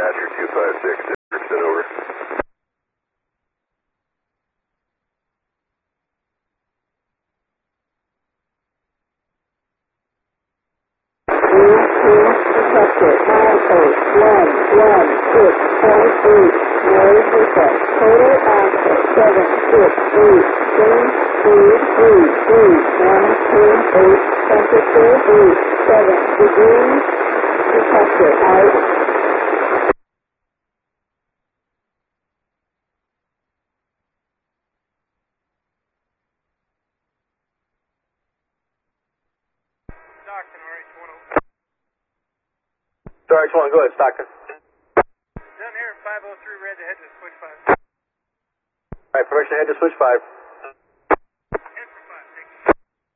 Badger 256, Dickerson, over. Detected 98116.8, noise effect, total access 768, change speed 128, temperature 87 degrees, detected out. RH1, go ahead, Stockton. Down here, 503 red to head to switch 5. Alright, permission to head to switch 5.